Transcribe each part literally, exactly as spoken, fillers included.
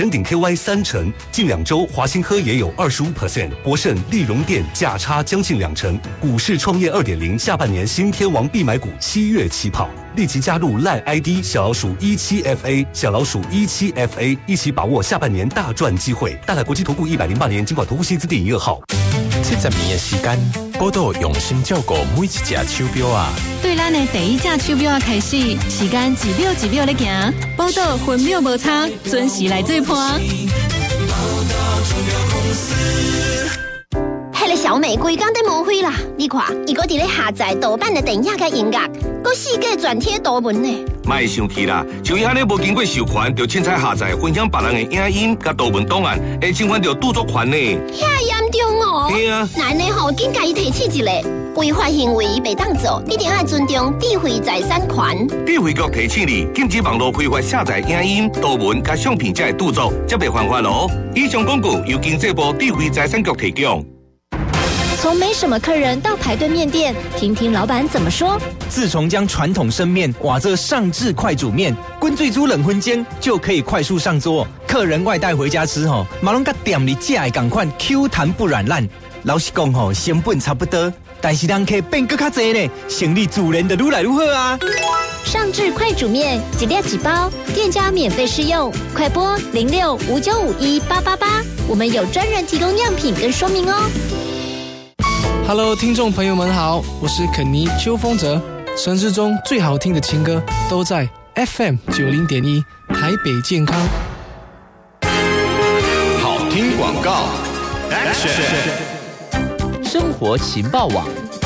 人顶 K Y 三成，近两周华新科也有 百分之二十五， 博盛、立荣电价差将近两成。股市创业 二点零 下半年新天王必买股七月起跑，立即加入 LINE I D 小老鼠一七 F A 小老鼠一七 F A， 一起把握下半年大赚机会。大凯国际投顾一百零八年金管投顾新字第零二号。 七十年的时间，宝岛用心照顾每一只手表啊。 对咱的第一只手表啊开始，时间一秒一秒在行，宝岛分秒无差，准时来做伴。 迄个小美规工在无灰啦！你看，伊搁伫咧下载盗版的电影甲音乐，搁四界转贴图文呢。 莫生气啦，像伊安尼无经过授权，就凊彩下载分享别人的影音甲图文档案，会侵犯到著作权呢。 遐严重哦！ 对啊， 那安尼吼，紧甲伊提起一个违法行为袂当做，一定要尊重智慧财产权。 智慧局提醒你，禁止网络非法下载影音、图文甲相片才会著作，则袂犯法哦。以上广告由经济部智慧财产局提供。 从没什么客人到排队面店，听听老板怎么说。 自从将传统生面瓦这上至快煮面，滚最煮冷荤煎就可以快速上桌。客人外带回家吃吼，马龙甲店里架的赶快 Q 弹不软烂。老实讲吼，成本差不多，但是人客变更较多呢，生意自然就愈来愈好啊。 上至快煮面，几粒几包，店家免费试用，快拨零六五九五一八八八，我们有专人提供样品跟说明哦。 Hello， 听众朋友们好，我是肯尼邱风泽。城市中最好听的情歌都在 F M 九零点一台北健康。 好听广告 ，Action！ 生活情报网。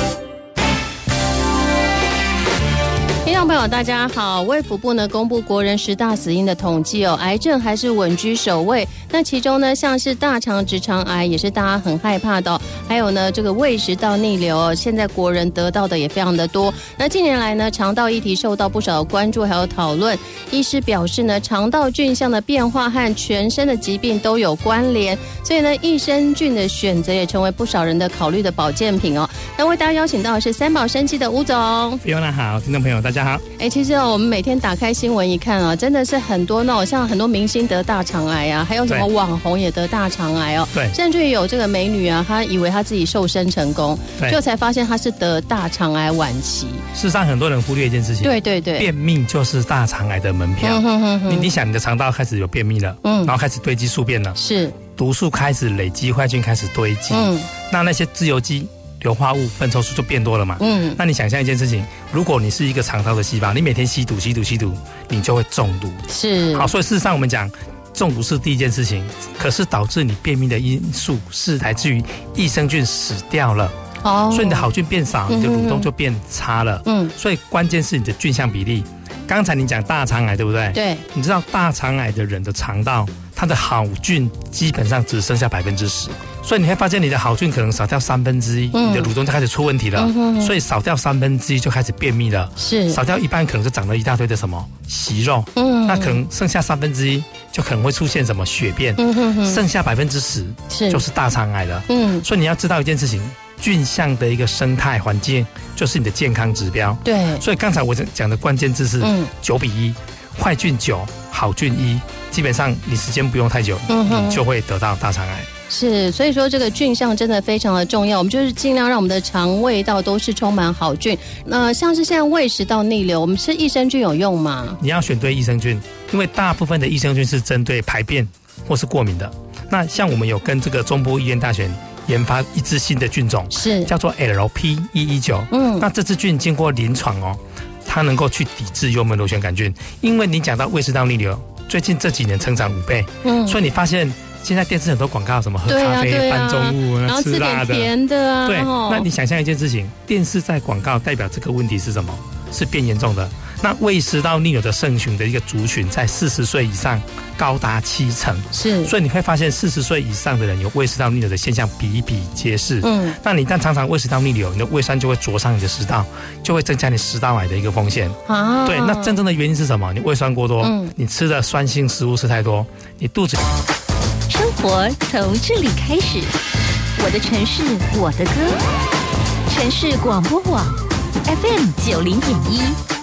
听众朋友大家好，卫福部呢公布国人十大死因的统计哦，癌症还是稳居首位。那其中呢，像是大肠直肠癌也是大家很害怕的哦，还有呢这个胃食道逆流哦，现在国人得到的也非常的多。那近年来呢，肠道议题受到不少关注还有讨论。医师表示呢，肠道菌相的变化和全身的疾病都有关联，所以呢，益生菌的选择也成为不少人的考虑的保健品哦。那为大家邀请到的是三宝生机的吴总。 菲欧娜好，听众朋友大家好。 哎，其实哦，我们每天打开新闻一看啊，真的是很多那种像很多明星得大肠癌啊，还有什么网红也得大肠癌哦，对，甚至于有这个美女啊，她以为她自己瘦身成功，就才发现她是得大肠癌晚期。 事实上，很多人忽略一件事情， 对对对， 便秘就是大肠癌的门票。嗯、哼哼哼你你想，你的肠道开始有便秘了，嗯，然后开始堆积宿便了， 是毒素开始累积，坏菌开始堆积，嗯，那那些自由基。硫化物、粪臭素就变多了嘛。嗯，那你想象一件事情，如果你是一个肠道的细胞，你每天吸毒、吸毒、吸毒，你就会中毒。 是。好， 所以事实上我们讲，中毒是第一件事情，可是导致你便秘的因素是来自于益生菌死掉了。哦。所以你的好菌变少，你的蠕动就变差了。嗯。所以关键是你的菌相比例。刚才你讲大肠癌对不对？ 对。 你知道大肠癌的人的肠道，它的好菌基本上只剩下百分之十。所以你会发现你的好菌可能少掉三分之一，你的蠕动就开始出问题了。嗯、哼哼所以少掉三分之一就开始便秘了。是少掉一半，可能就长了一大堆的什么息肉。嗯，那可能剩下三分之一就可能会出现什么血便。嗯哼哼剩下百分之十就是大肠癌了。嗯，所以你要知道一件事情，菌相的一个生态环境就是你的健康指标。 对， 所以刚才我讲的关键字是九比一，坏菌九，好菌一，基本上你时间不用太久，嗯、你就会得到大肠癌。 是，所以说这个菌相真的非常的重要，我们就是尽量让我们的肠胃道都是充满好菌。那像是现在胃食道逆流，我们吃益生菌有用吗？ 你要选对益生菌，因为大部分的益生菌是针对排便或是过敏的。那像我们有跟这个中部医院大学研发一支新的菌种， 是叫做 L P 一一九。嗯，那这支菌经过临床哦，它能够去抵制幽门螺旋杆菌。因为你讲到胃食道逆流，最近这几年成长五倍，嗯，所以你发现。现在电视很多广告，什么喝咖啡、拌中物、 然后吃点甜的啊。 对，那你想象一件事情，电视在广告代表这个问题是什么？是变严重的。那胃食道逆流的盛行的一个族群在四十岁以上高达七成， 是。 所以你会发现四十岁以上的人有胃食道逆流的现象比比皆是。嗯，那你但常常胃食道逆流，你的胃酸就会灼伤你的食道，就会增加你食道癌的一个风险。啊，对，那真正的原因是什么？你胃酸过多，嗯，你吃的酸性食物吃太多，你肚子。 生活从这里开始，我的城市，我的歌，城市广播网 F M 九零点一。